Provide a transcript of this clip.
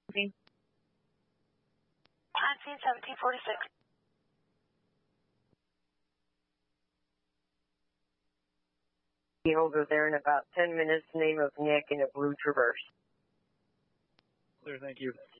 On scene 1746. Over there in about 10 minutes, name of Nick in a blue Traverse. Clear, thank you.